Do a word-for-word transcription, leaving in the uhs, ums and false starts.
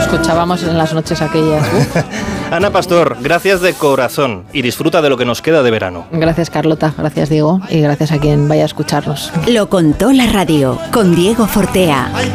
escuchábamos en las noches aquellas. Uf. Ana Pastor, gracias de corazón y disfruta de lo que nos queda de verano. Gracias, Carlota, gracias, Diego, y gracias a quien vaya a escucharnos. Lo contó la radio con Diego Fortea.